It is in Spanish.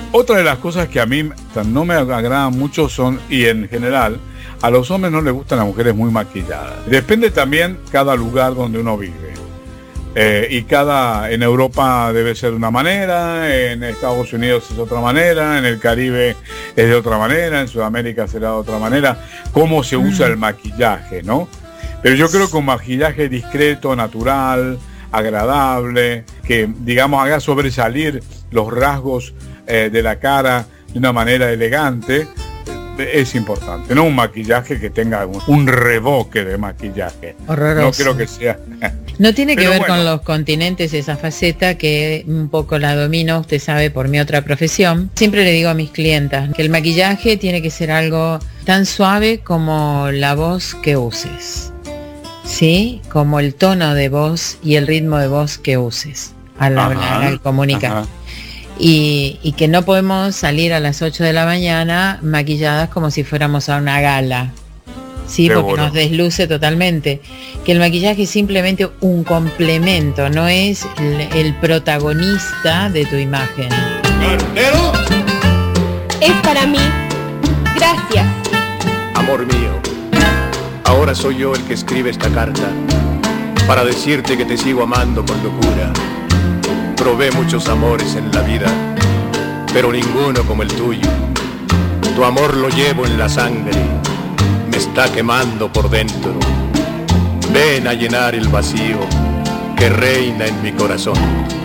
Otra de las cosas que a mí no me agradan mucho son, y en general, a los hombres no les gustan las mujeres muy maquilladas. Depende también cada lugar donde uno vive. En Europa debe ser de una manera, en Estados Unidos es de otra manera, en el Caribe es de otra manera, en Sudamérica será de otra manera, cómo se usa el maquillaje, ¿no? Pero yo creo que un maquillaje discreto, natural, agradable, que digamos haga sobresalir los rasgos de la cara de una manera elegante, es importante, no un maquillaje que tenga un revoque de maquillaje. Horroroso. No creo que sea. No tiene que Pero ver bueno, con los continentes esa faceta que un poco la domino, usted sabe, por mi otra profesión. Siempre le digo a mis clientas que el maquillaje tiene que ser algo tan suave como la voz que uses, ¿sí? Como el tono de voz y el ritmo de voz que uses al hablar, al comunicar. Ajá. Y que no podemos salir a las 8 de la mañana maquilladas como si fuéramos a una gala, sí, Seguro. porque nos desluce totalmente. Que el maquillaje es simplemente un complemento, no es el protagonista de tu imagen. ¡Cartero! Es para mí. Gracias. Amor mío, ahora soy yo el que escribe esta carta para decirte que te sigo amando con locura. Probé muchos amores en la vida, pero ninguno como el tuyo. Tu amor lo llevo en la sangre, me está quemando por dentro. Ven a llenar el vacío que reina en mi corazón.